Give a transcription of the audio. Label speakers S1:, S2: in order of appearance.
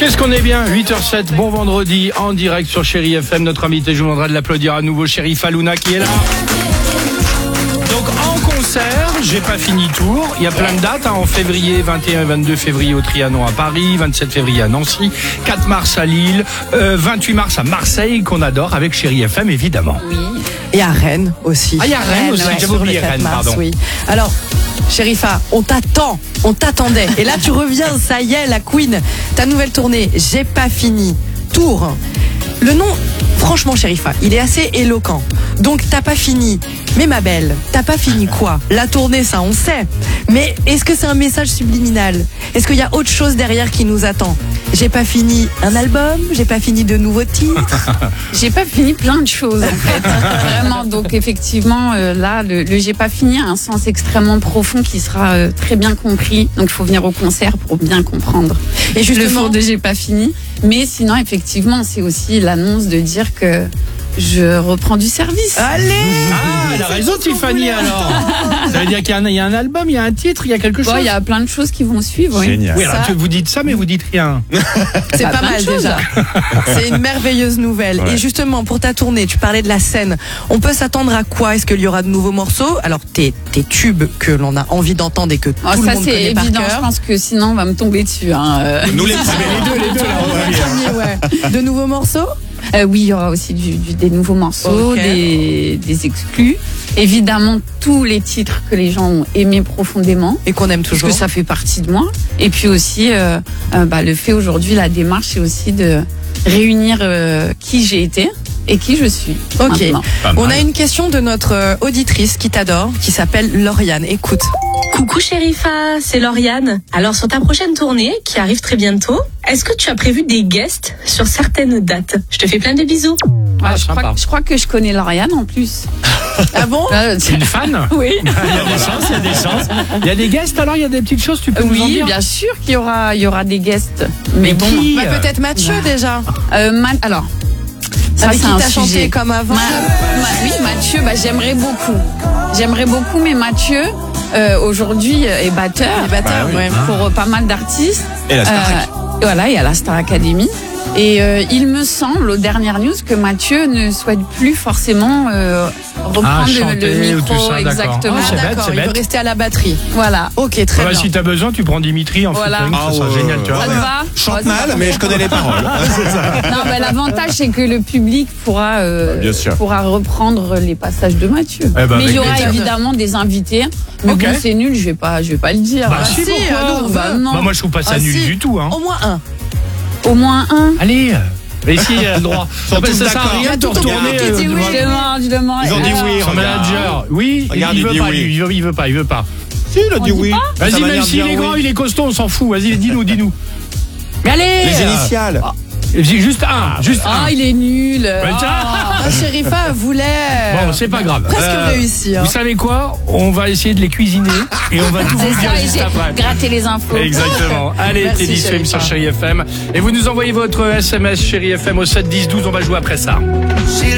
S1: Qu'est-ce qu'on est bien, 8h07, bon vendredi, en direct sur Chéri FM. Notre invité, je vous demanderai de l'applaudir à nouveau, Chérif Halouna qui est là. Donc en concert, j'ai pas fini tour. Il y a plein de dates en février, 21 et 22 février au Trianon à Paris, 27 février à Nancy, 4 mars à Lille, 28 mars à Marseille qu'on adore avec Chéri FM évidemment.
S2: Oui. Et à Rennes aussi.
S1: Ah, il y a Rennes aussi,
S2: ouais,
S1: j'avais oublié Rennes, pardon.
S2: Oui. Alors, Chérifa, on t'attendait. Et là tu reviens, ça y est, la Queen. Ta nouvelle tournée, j'ai pas fini. Tour. Le nom, franchement Chérifa, il est assez éloquent. Donc t'as pas fini. Mais ma belle, t'as pas fini quoi? La tournée, ça on sait. Mais est-ce que c'est un message subliminal? Est-ce qu'il y a autre chose derrière qui nous attend? J'ai pas fini un album, j'ai pas fini de nouveaux titres.
S3: J'ai pas fini plein de choses en fait. Vraiment, donc effectivement, là, le j'ai pas fini a un sens extrêmement profond qui sera très bien compris. Donc il faut venir au concert pour bien comprendre. Et juste le fond de j'ai pas fini. Mais sinon, effectivement, c'est aussi l'annonce de dire que je reprends du service.
S2: Allez!
S1: Ah, elle a raison Tiffany alors. Ça veut dire qu'il y a un album, il y a un titre, il y a quelque chose.
S3: Bon, il y a plein de choses qui vont suivre. Oui.
S4: Génial.
S1: Oui, alors vous dites ça, mais vous dites rien.
S2: C'est pas mal déjà. C'est une merveilleuse nouvelle.
S4: Ouais.
S2: Et justement, pour ta tournée, tu parlais de la scène. On peut s'attendre à quoi? Est-ce qu'il y aura de nouveaux morceaux? Alors, tes tubes que l'on a envie d'entendre et que tout le monde connaît par
S3: évident.
S2: cœur.
S3: Je pense que sinon, on va me tomber dessus.
S4: Nous les
S1: les deux là, on va bien.
S2: Ouais. De nouveaux morceaux?
S3: Oui, il y aura aussi des nouveaux morceaux,
S2: Ok.
S3: des exclus. Évidemment, tous les titres que les gens ont aimés profondément.
S2: Et qu'on aime
S3: Parce
S2: toujours.
S3: que ça fait partie de moi. Et puis aussi, le fait aujourd'hui, la démarche, c'est aussi de réunir qui j'ai été et qui je suis.
S2: Ok.
S3: maintenant.
S2: On a une question de notre auditrice qui t'adore, qui s'appelle Lauriane. Écoute.
S5: Coucou Chérifa, c'est Lauriane. Alors sur ta prochaine tournée, qui arrive très bientôt, est-ce que tu as prévu des guests sur certaines dates? Je te fais plein de bisous.
S1: Ah,
S3: je
S1: sympa.
S3: crois que je connais Lauriane en plus.
S2: Ah bon?
S1: C'est une fan?
S3: Oui.
S1: Il y a des chances, il y a des chances. Il y a des guests alors, il y a des petites choses, tu peux nous en
S3: Oui,
S1: dire?
S3: bien sûr qu'il y aura des guests.
S1: Mais
S3: bon,
S1: qui?
S2: Bah, peut-être Mathieu déjà.
S3: Alors, ça
S2: Avec
S3: c'est
S2: qui
S3: un
S2: t'as chanté
S3: sujet.
S2: comme avant.
S3: Oui, Mathieu, j'aimerais beaucoup, mais Mathieu aujourd'hui est batteur.
S2: Les batteurs,
S4: Bah oui.
S2: ouais.
S3: Pour pas mal d'artistes.
S4: Et la Starac.
S3: Voilà, et à la Star Academy. Et il me semble, aux dernières news, que Mathieu ne souhaite plus forcément reprendre
S1: chanter
S3: le
S1: ou tout
S3: micro.
S1: ça, d'accord.
S3: Exactement.
S1: Ah, c'est bête,
S2: D'accord,
S1: c'est
S2: il veut
S1: bête.
S2: rester à la batterie.
S3: Voilà.
S2: Ok, très
S1: Ouais,
S2: bien.
S1: si t'as besoin, tu prends Dimitri en
S3: Voilà.
S1: featuring, ça sera
S4: Ah,
S1: génial, tu vois.
S3: Ça te va?
S4: Chante
S3: Oh,
S4: mal, mais je connais les paroles.
S3: Non, mais l'avantage, c'est que le public
S4: Bien sûr.
S3: pourra reprendre les passages de Mathieu.
S1: Eh ben,
S3: Mais il y
S1: avec
S3: aura
S2: plaisir.
S3: évidemment des invités. Mais
S1: Ok.
S3: bon, c'est nul, je vais pas le dire.
S1: Bah, si,
S2: pourquoi
S3: nous, bah, non.
S1: Bah, moi je trouve pas ça
S2: Ah,
S1: nul
S2: si.
S1: du tout, hein.
S2: Au moins un.
S3: Au moins un.
S1: Allez, mais si, il y a le droit.
S4: Sont
S1: Bah,
S4: tous
S1: ça sert à
S4: d'accord.
S1: rien de te
S2: Il y a tout au
S1: retourner.
S2: monde qui dit oui.
S3: Je demande.
S4: Ils ont dit oui.
S1: Son manager, oui,
S4: Regarde,
S1: il
S4: il
S1: veut
S4: dit
S1: pas,
S4: oui.
S1: lui, il veut pas.
S4: Si, il a dit
S3: dit
S4: oui.
S3: pas
S4: Sa
S1: Vas-y, même
S4: manière de
S1: s'il
S4: dire
S1: est grand,
S4: oui.
S1: il est costaud, on s'en fout. Vas-y, dis-nous. Mais allez
S4: Les initiales.
S1: Juste un.
S3: Ah, il est nul.
S1: tiens.
S2: Ah, Chérifa voulait.
S1: Bon, c'est pas grave.
S2: Presque réussi.
S1: Vous savez quoi? On va essayer de les cuisiner et on va tout
S3: C'est
S1: vous dire
S3: ça, et
S1: juste
S3: j'ai
S1: après.
S3: gratté les infos.
S1: Exactement. Allez,
S2: Merci,
S1: Teddy Swim
S2: Chérifa.
S1: sur Chéri FM. Et vous nous envoyez votre SMS Chéri FM au 7 10 12. On va jouer après ça.